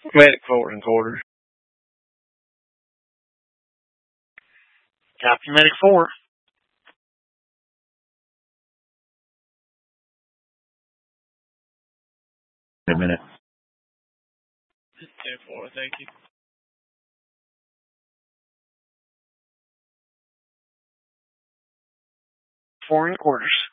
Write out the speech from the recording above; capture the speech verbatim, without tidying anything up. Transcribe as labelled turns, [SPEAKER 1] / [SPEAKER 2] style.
[SPEAKER 1] Medic forward and quarters. Captain Medic four.
[SPEAKER 2] A minute.
[SPEAKER 1] ten four, thank you. Four and quarters.